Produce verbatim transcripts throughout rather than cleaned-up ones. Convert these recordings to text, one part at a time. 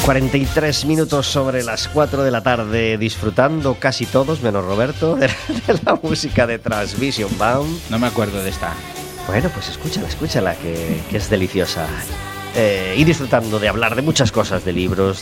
cuarenta y tres minutos sobre las cuatro de la tarde, disfrutando casi todos, menos Roberto, de, de la música de Transvision Bound. No me acuerdo de esta. Bueno, pues escúchala, escúchala, que, que es deliciosa. Eh, y disfrutando de hablar de muchas cosas, de libros,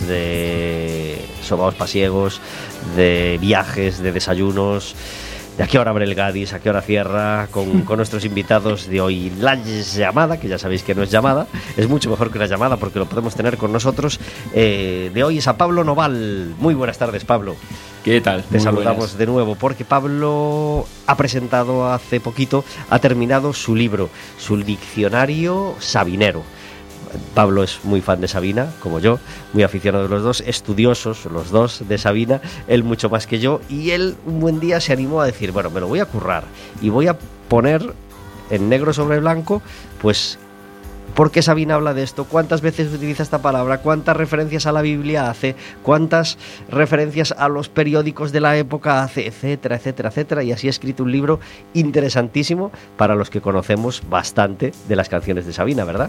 de sobaos pasiegos, de viajes, de desayunos, de a qué hora abre el Gadis, a qué hora cierra, con, con nuestros invitados de hoy. La llamada, que ya sabéis que no es llamada, es mucho mejor que una llamada porque lo podemos tener con nosotros. Eh, de hoy es a Pablo Noval. Muy buenas tardes, Pablo. ¿Qué tal? Te Muy saludamos buenas. De nuevo porque Pablo ha presentado hace poquito, ha terminado su libro, su diccionario sabinero. Pablo es muy fan de Sabina, como yo, muy aficionado de los dos, estudiosos los dos de Sabina, él mucho más que yo, y él un buen día se animó a decir, bueno, me lo voy a currar y voy a poner en negro sobre blanco, pues, ¿por qué Sabina habla de esto? ¿Cuántas veces utiliza esta palabra? ¿Cuántas referencias a la Biblia hace? ¿Cuántas referencias a los periódicos de la época hace? Etcétera, etcétera, etcétera. Y así ha escrito un libro interesantísimo para los que conocemos bastante de las canciones de Sabina, ¿verdad?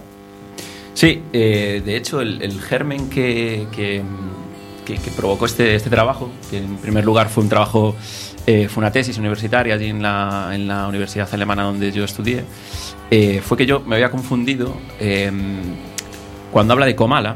Sí, eh, de hecho el, el germen que, que, que, que provocó este, este trabajo, que en primer lugar fue un trabajo, eh, fue una tesis universitaria allí en la, en la universidad alemana donde yo estudié, eh, fue que yo me había confundido, eh, cuando habla de Comala,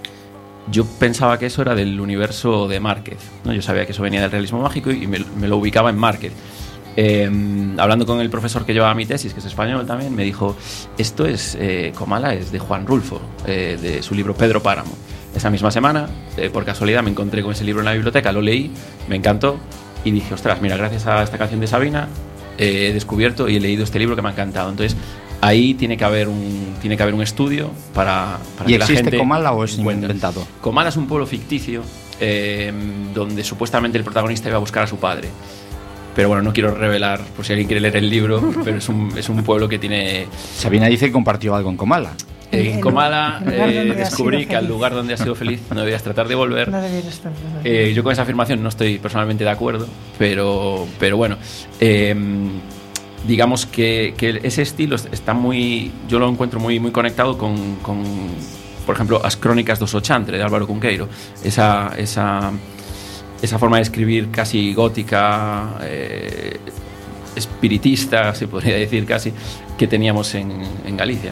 yo pensaba que eso era del universo de Márquez, ¿no? Yo sabía que eso venía del realismo mágico y me, me lo ubicaba en Márquez. Eh, hablando con el profesor que llevaba mi tesis, que es español también, me dijo, esto es, eh, Comala es de Juan Rulfo, eh, de su libro Pedro Páramo. Esa misma semana, eh, por casualidad, me encontré con ese libro en la biblioteca, lo leí, me encantó y dije, ostras, mira, gracias a esta canción de Sabina eh, he descubierto y he leído este libro que me ha encantado. Entonces ahí tiene que haber un, tiene que haber un estudio para, para ¿Y que la gente... existe Comala o es inventado? Comala es un pueblo ficticio eh, donde supuestamente el protagonista iba a buscar a su padre. Pero bueno, no quiero revelar por si alguien quiere leer el libro, pero es un, es un pueblo que tiene... Sabina dice que compartió algo en Comala. En Comala eh, descubrí que al lugar donde has sido feliz no debías tratar de volver. No debieras tratar de volver. Eh, yo con esa afirmación no estoy personalmente de acuerdo, pero, pero bueno, eh, digamos que, que ese estilo está muy... Yo lo encuentro muy, muy conectado con, con, por ejemplo, As Crónicas dos Ochantre de Álvaro Cunqueiro. Esa... esa esa forma de escribir casi gótica, eh, espiritista, se podría decir casi, que teníamos en, en Galicia.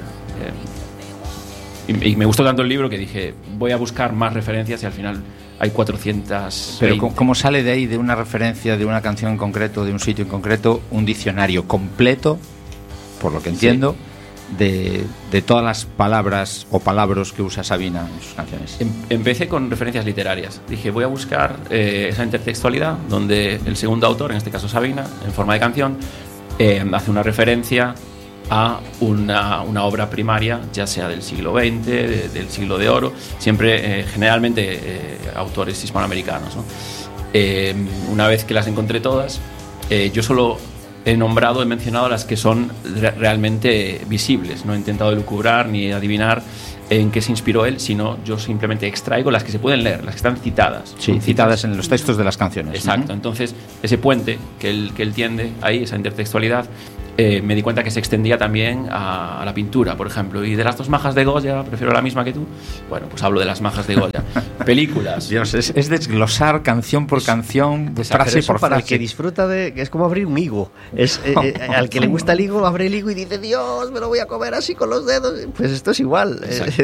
Eh, y, y me gustó tanto el libro que dije, voy a buscar más referencias y al final hay cuatrocientas veinte. Pero ¿cómo sale de ahí, de una referencia, de una canción en concreto, de un sitio en concreto, un diccionario completo, por lo que entiendo, sí, de, de todas las palabras o palabras que usa Sabina en sus canciones? Empecé con referencias literarias. Dije, voy a buscar eh, esa intertextualidad donde el segundo autor, en este caso Sabina, en forma de canción, eh, hace una referencia a una, una obra primaria, ya sea del siglo veinte, de, del siglo de oro, siempre, eh, generalmente, eh, autores hispanoamericanos, ¿no? Eh, una vez que las encontré todas, eh, yo solo... he nombrado, he mencionado las que son re- realmente visibles. No he intentado elucubrar ni adivinar en qué se inspiró él, sino yo simplemente extraigo las que se pueden leer, las que están citadas. Sí, citadas en los textos de las canciones. Exacto. ¿No? Entonces, ese puente que él, que él tiende ahí, esa intertextualidad, eh, me di cuenta que se extendía también a, a la pintura, por ejemplo. Y de las dos majas de Goya, prefiero la misma que tú. Bueno, pues hablo de las majas de Goya. Películas. Dios, es, es desglosar canción por canción, frase por para frase. el que disfruta de... Es como abrir un higo. Es, eh, eh, al que le gusta el higo, abre el higo y dice, Dios, me lo voy a comer así con los dedos. Pues esto es igual. Exacto.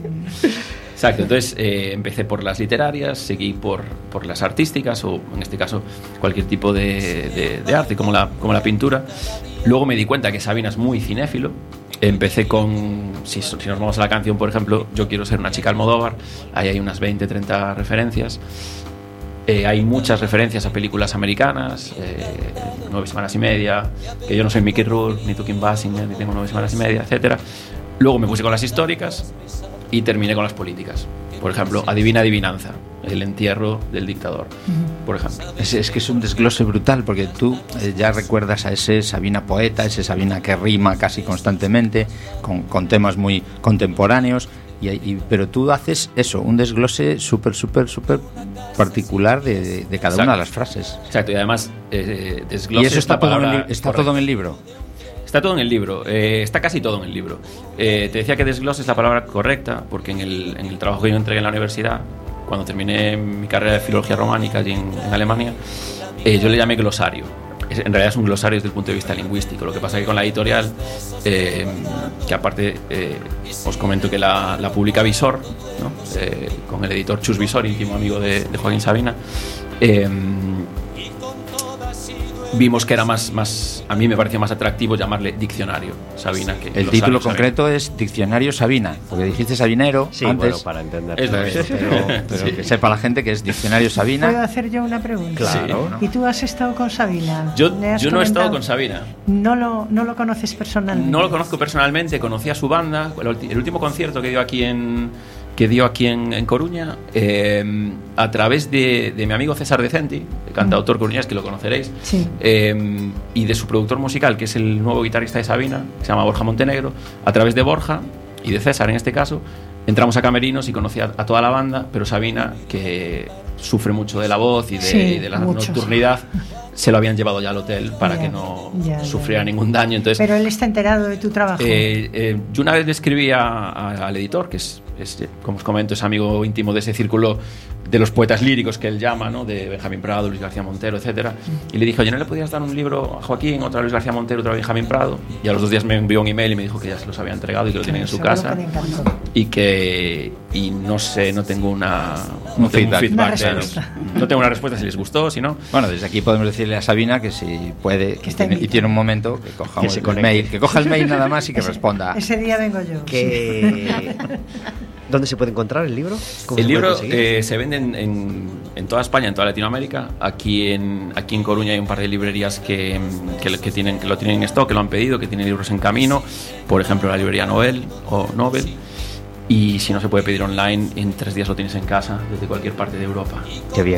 Exacto. Entonces eh, empecé por las literarias, seguí por, por las artísticas, o en este caso cualquier tipo de, de, de arte, como la, como la pintura. Luego me di cuenta que Sabina es muy cinéfilo. Empecé con, si, si nos vamos a la canción, por ejemplo, Yo quiero ser una chica Almodóvar. Ahí hay unas veinte, treinta referencias. Eh, hay muchas referencias a películas americanas, eh, Nueve semanas y media, que yo no soy Mickey Rourke, ni tú Kim Basinger, ni tengo nueve semanas y media, etcétera. Luego me puse con las históricas y terminé con las políticas. Por ejemplo, Adivina Adivinanza, el entierro del dictador, por ejemplo. Es, es que es un desglose brutal, porque tú eh, ya recuerdas a ese Sabina poeta, ese Sabina que rima casi constantemente, con, con temas muy contemporáneos, y, y, pero tú haces eso, un desglose súper, súper, súper particular de, de, de cada Exacto. una de las frases. Exacto, y además eh, desglose. ¿Y eso está, todo en, el, está todo en el libro? Está todo en el libro, eh, está casi todo en el libro. Eh, te decía que desglose es la palabra correcta, porque en el, en el trabajo que yo entregué en la universidad cuando terminé mi carrera de filología románica allí en, en Alemania, eh, yo le llamé glosario. Es, en realidad es un glosario desde el punto de vista lingüístico. Lo que pasa es que con la editorial, eh, que aparte eh, os comento que la, la publica Visor, ¿no? eh, con el editor Chus Visor, íntimo amigo de, de Joaquín Sabina, eh, vimos que era más, más, a mí me parecía más atractivo llamarle Diccionario Sabina. Que el título concreto Sabina. Es Diccionario Sabina, porque dijiste Sabinero sí, antes. Bueno, para entender. Es pero, pero, pero sí. Que sepa la gente que es Diccionario Sabina. ¿Puedo hacer yo una pregunta? Claro. Sí. ¿Y tú has estado con Sabina? Yo, yo no he estado con Sabina. ¿No lo, ¿No lo conoces personalmente? No lo conozco personalmente, conocí a su banda. El último concierto que dio aquí en... que dio aquí en, en Coruña, eh, a través de, de mi amigo César Decenti, cantautor coruñés, que lo conoceréis, sí. eh, y de su productor musical, que es el nuevo guitarrista de Sabina, que se llama Borja Montenegro. A través de Borja y de César, en este caso, entramos a camerinos y conocí a, a toda la banda, pero Sabina, que sufre mucho de la voz y de, sí, y de la muchos. nocturnidad, se lo habían llevado ya al hotel para ya, que no ya, sufriera ya. ningún daño. Entonces, pero él está enterado de tu trabajo. Eh, eh, yo una vez le escribí a, a, al editor, que es, es, como os comento, es amigo íntimo de ese círculo de los poetas líricos que él llama, ¿no? De Benjamín Prado, Luis García Montero, etcétera. Y le dije, oye, ¿no le podías dar un libro a Joaquín, otro a Luis García Montero, otro a Benjamín Prado? Y a los dos días me envió un email y me dijo que ya se los había entregado y que lo tienen en su casa. Y que y no sé, no tengo una un feedback, un feedback una no, no tengo una respuesta si les gustó, si no. Bueno, desde aquí podemos decirle a Sabina que si puede que tiene, y tiene un momento que coja que el, se el mail, que coja el mail nada más y que ese, responda. Ese día vengo yo. Que... Sí. ¿Dónde se puede encontrar el libro? El libro eh, se vende en, en, en toda España, en toda Latinoamérica. Aquí en, aquí en Coruña hay un par de librerías que, que, que, tienen, que lo tienen en stock, que lo han pedido, que tienen libros en camino. Por ejemplo, la librería Nobel o Nobel. Y si no se puede pedir online, en tres días lo tienes en casa, desde cualquier parte de Europa. Qué bien.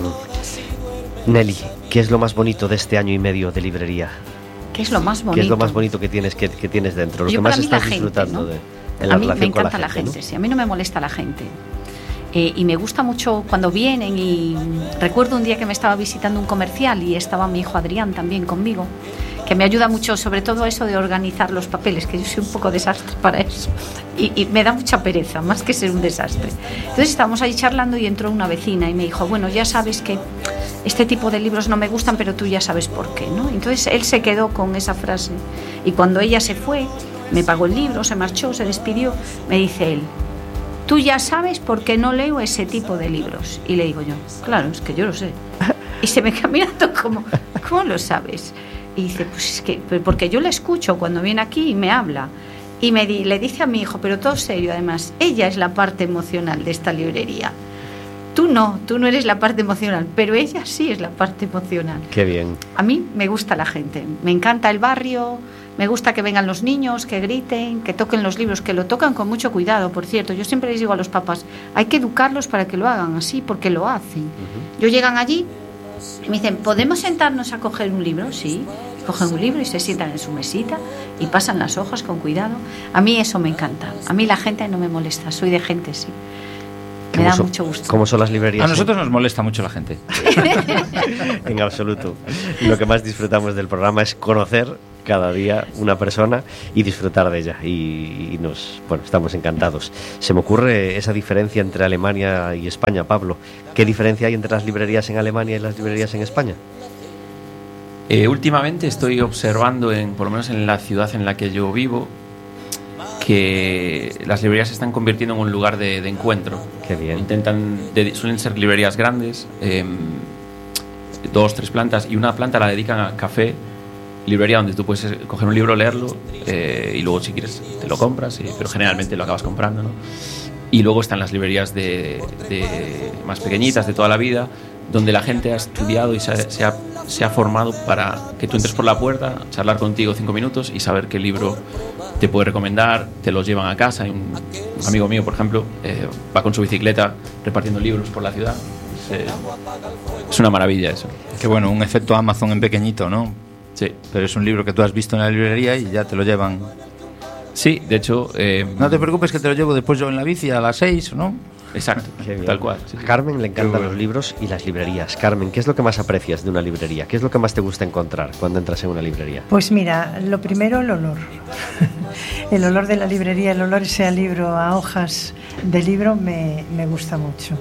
Nelly, ¿qué es lo más bonito de este año y medio de librería? ¿Qué es lo más bonito? ¿Qué es lo más bonito que tienes, que, que tienes dentro? Lo Yo, que más para mí, estás la disfrutando gente, ¿no? de... En la a mí me encanta la gente, la gente, ¿no? sí, a mí no me molesta la gente. Eh, y me gusta mucho cuando vienen y recuerdo un día que me estaba visitando un comercial y estaba mi hijo Adrián también conmigo, que me ayuda mucho sobre todo eso de organizar los papeles, que yo soy un poco desastre para eso y, y me da mucha pereza, más que ser un desastre. Entonces estábamos ahí charlando y entró una vecina y me dijo, bueno, ya sabes que este tipo de libros no me gustan, pero tú ya sabes por qué, ¿no? Entonces él se quedó con esa frase y cuando ella se fue, me pagó el libro, se marchó, se despidió, me dice él, tú ya sabes por qué no leo ese tipo de libros. Y le digo yo, claro, es que yo lo sé. Y se me queda mirando como, ¿cómo lo sabes? Y dice, pues es que, porque yo la escucho cuando viene aquí y me habla. Y me di, le dice a mi hijo, pero todo serio además, ella es la parte emocional de esta librería. Tú no, tú no eres la parte emocional, pero ella sí es la parte emocional. Qué bien. A mí me gusta la gente, me encanta el barrio, me gusta que vengan los niños, que griten, que toquen los libros, que lo tocan con mucho cuidado, por cierto. Yo siempre les digo a los papás, hay que educarlos para que lo hagan así, porque lo hacen. Uh-huh. Yo llegan allí y me dicen, ¿podemos sentarnos a coger un libro? Sí, cogen un libro y se sientan en su mesita y pasan las hojas con cuidado. A mí eso me encanta, a mí la gente no me molesta, soy de gente, sí. Me da son, mucho gusto. ¿Cómo son las librerías? A nosotros nos molesta mucho la gente. En absoluto. Lo que más disfrutamos del programa es conocer cada día una persona y disfrutar de ella. Y, y nos, bueno, estamos encantados. Se me ocurre esa diferencia entre Alemania y España, Pablo. ¿Qué diferencia hay entre las librerías en Alemania y las librerías en España? Eh, últimamente estoy observando, en, por lo menos en la ciudad en la que yo vivo, que las librerías se están convirtiendo en un lugar de, de encuentro. Qué bien. Intentan, de, suelen ser librerías grandes, eh, dos, tres plantas, y una planta la dedican a café, librería donde tú puedes coger un libro, leerlo, eh, y luego si quieres te lo compras, y, pero generalmente lo acabas comprando, ¿no? Y luego están las librerías de, de más pequeñitas, de toda la vida, donde la gente ha estudiado y se ha, se, ha, se ha formado para que tú entres por la puerta, charlar contigo cinco minutos y saber qué libro te puede recomendar, te los llevan a casa. Un, un amigo mío, por ejemplo, eh, va con su bicicleta repartiendo libros por la ciudad. Es, eh, es una maravilla eso. Qué bueno, un efecto Amazon en pequeñito, ¿no? Sí. Pero es un libro que tú has visto en la librería y ya te lo llevan. Sí, de hecho... Eh, no te preocupes que te lo llevo después yo en la bici a las seis, ¿no? Exacto, tal cual. Sí, a Carmen le encantan los libros y las librerías. Carmen, ¿qué es lo que más aprecias de una librería? ¿Qué es lo que más te gusta encontrar cuando entras en una librería? Pues mira, lo primero, el olor. El olor de la librería, el olor ese a libro, a hojas de libro, me, me gusta mucho.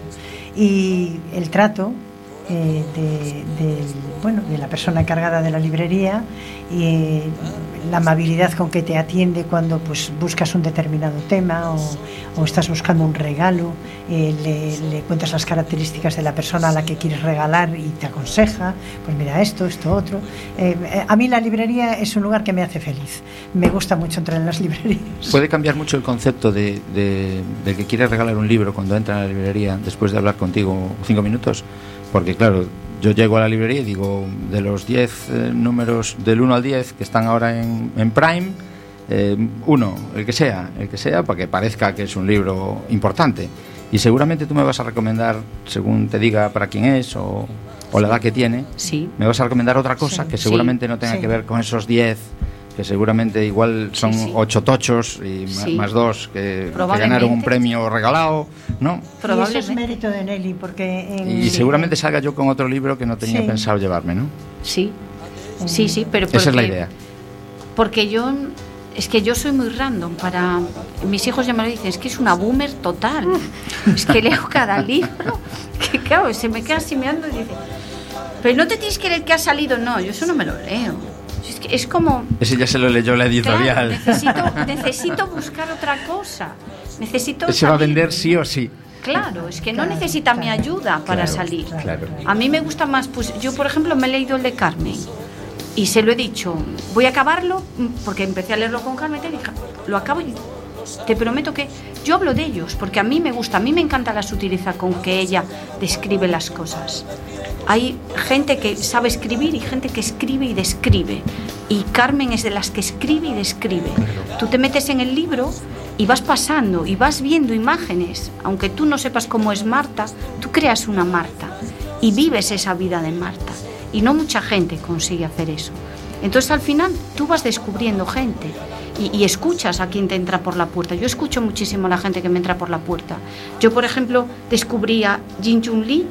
Y el trato eh, de, de, bueno, de la persona encargada de la librería y eh, la amabilidad con que te atiende cuando pues buscas un determinado tema o, o estás buscando un regalo, eh, le, le cuentas las características de la persona a la que quieres regalar y te aconseja, pues mira esto, esto, otro. Eh, a mí la librería es un lugar que me hace feliz. Me gusta mucho entrar en las librerías. Puede cambiar mucho el concepto de, de, de que quiere regalar un libro cuando entra a la librería después de hablar contigo cinco minutos, porque claro, yo llego a la librería y digo, de los diez eh, números del uno al diez que están ahora en, en Prime, eh, uno, el que sea, el que sea, para que parezca que es un libro importante. Y seguramente tú me vas a recomendar, según te diga para quién es o, o la edad que tiene, sí. me vas a recomendar otra cosa sí. que seguramente sí. no tenga sí. que ver con esos diez, que seguramente igual son sí, sí. ocho tochos y sí. más dos que, que ganaron un premio regalado, ¿no? Y eso es mérito de Nelly, porque... En... Y sí. seguramente salga yo con otro libro que no tenía sí. pensado llevarme, ¿no? Sí, sí, sí, pero porque, esa es la idea. Porque yo, es que yo soy muy random para... Mis hijos ya me lo dicen, es que es una boomer total. Es que leo cada libro, que claro, se me queda así mirando y dice, pero no te tienes que leer que ha salido, no, yo eso no me lo leo. Es, que es como... Ese ya se lo leyó la editorial. Claro, necesito, necesito buscar otra cosa. Necesito Se va a salir. vender sí o sí. Claro, es que no Claro, necesita claro, mi ayuda para claro, salir. claro. A mí me gusta más, pues yo por ejemplo me he leído el de Carmen y se lo he dicho, voy a acabarlo porque empecé a leerlo con Carmen y dije, lo acabo y te prometo que yo hablo de ellos porque a mí me gusta, a mí me encanta la sutileza con que ella describe las cosas. Hay gente que sabe escribir y gente que escribe y describe. Y Carmen es de las que escribe y describe. Tú te metes en el libro y vas pasando y vas viendo imágenes. Aunque tú no sepas cómo es Marta, tú creas una Marta y vives esa vida de Marta. Y no mucha gente consigue hacer eso. Entonces al final tú vas descubriendo gente y, y escuchas a quien te entra por la puerta. Yo escucho muchísimo a la gente que me entra por la puerta. Yo, por ejemplo, descubrí a Jin Jun Lee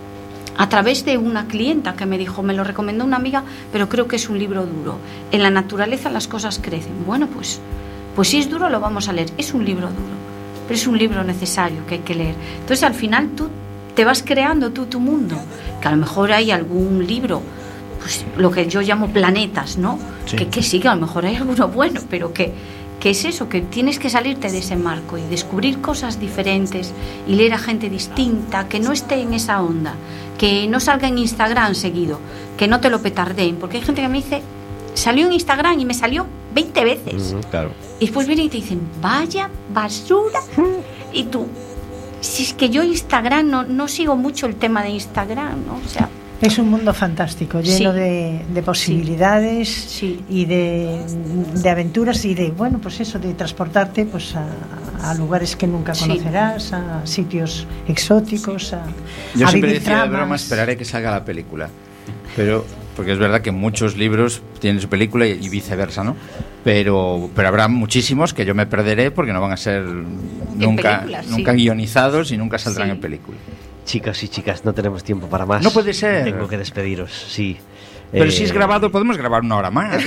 a través de una clienta que me dijo, me lo recomendó una amiga, pero creo que es un libro duro. En la naturaleza las cosas crecen. Bueno, pues, pues si es duro lo vamos a leer. Es un libro duro, pero es un libro necesario que hay que leer. Entonces al final tú te vas creando tú tu mundo, que a lo mejor hay algún libro, pues lo que yo llamo planetas, ¿no? Sí. Que, que sí, que a lo mejor hay alguno bueno, pero que, que es eso, que tienes que salirte de ese marco y descubrir cosas diferentes y leer a gente distinta, que no esté en esa onda, que no salga en Instagram seguido, que no te lo petardeen, porque hay gente que me dice, salió en Instagram y me salió veinte veces. Mm, claro. Y después vienen y te dicen, vaya basura. Y tú, si es que yo Instagram no, no sigo mucho el tema de Instagram, ¿no? O sea, es un mundo fantástico, lleno sí. de, de posibilidades sí. y de, de aventuras y de, bueno, pues eso, de transportarte pues a, a lugares que nunca conocerás, sí. a sitios exóticos, a Yo a siempre vivir decía de tramas. broma, esperaré que salga la película. Pero, porque es verdad que muchos libros tienen su película y, y viceversa, ¿no? Pero, pero habrá muchísimos que yo me perderé porque no van a ser nunca, películas, nunca sí. guionizados y nunca saldrán Sí. en película. Chicas y chicas, no tenemos tiempo para más. No puede ser. Tengo que despediros, sí. Pero Eh, si es grabado, podemos grabar una hora más.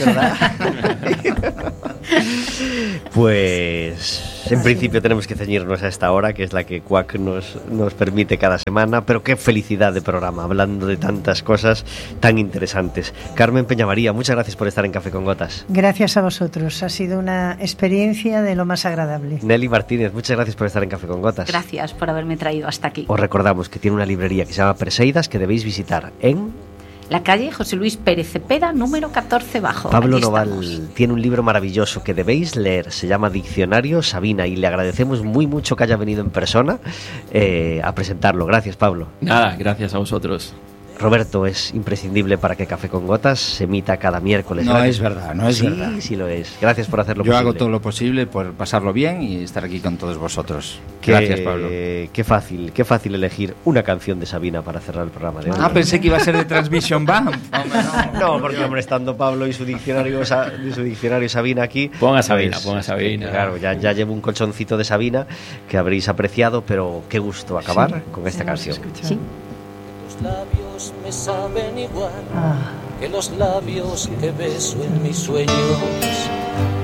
Pues en principio tenemos que ceñirnos a esta hora, que es la que Quack nos, nos permite cada semana, pero qué felicidad de programa, hablando de tantas cosas tan interesantes. Carmen Peñamaría, muchas gracias por estar en Café con Gotas. Gracias a vosotros, ha sido una experiencia de lo más agradable. Nelly Martínez, muchas gracias por estar en Café con Gotas. gracias por haberme traído hasta aquí. Os recordamos que tiene una librería que se llama Perseidas, que debéis visitar en... La calle José Luis Pérez Cepeda, número catorce bajo. Pablo Allí Noval estamos. tiene un libro maravilloso que debéis leer, se llama Diccionario Sabina, y le agradecemos muy mucho que haya venido en persona eh, a presentarlo. Gracias, Pablo. Nada, gracias a vosotros. Roberto, es imprescindible para que Café con Gotas se emita cada miércoles. No Gracias. es verdad, no es sí, verdad. Sí, lo es. Gracias por hacerlo Yo posible. hago todo lo posible por pasarlo bien y estar aquí con todos vosotros. Qué- Gracias, Pablo. Qué fácil, qué fácil elegir una canción de Sabina para cerrar el programa de hoy. Ah, pensé que iba a ser de Transmission Bam. No, porque hombre, estando Pablo y su diccionario, Sa- su diccionario Sabina aquí. Ponga Sabina, pues, ponga Sabina. Claro, ya, ya llevo un colchoncito de Sabina que habréis apreciado, pero qué gusto acabar Sí, con esta hemos canción. escuchado. Sí. Tus labios me saben igual Ah. que los labios que beso en mis sueños.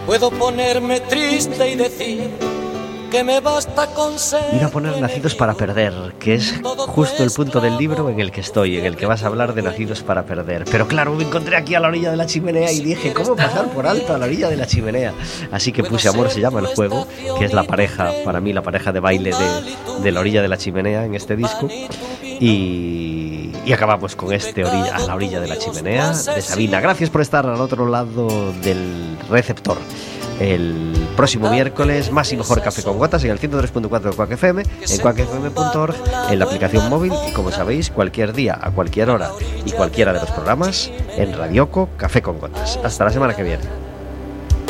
Puedo ponerme triste y decir que me basta con ser. Iba a poner Nacidos para Perder, que es justo el punto del libro en el que estoy, en el que vas a hablar de Nacidos para Perder. Pero claro, me encontré aquí a la orilla de la chimenea y dije, ¿cómo pasar por alto a la orilla de la chimenea? Así que puse Amor se llama el juego, que es la pareja, para mí la pareja de baile de, de la orilla de la chimenea en este disco. Y, y acabamos con este orilla, a la orilla de la chimenea de Sabina. Gracias por estar al otro lado del receptor. El próximo miércoles, más y mejor Café con Gotas en el ciento tres punto cuatro de Quack F M, en quack f m punto org, en la aplicación móvil y, como sabéis, cualquier día, a cualquier hora y cualquiera de los programas en Radioco Café con Gotas. Hasta la semana que viene.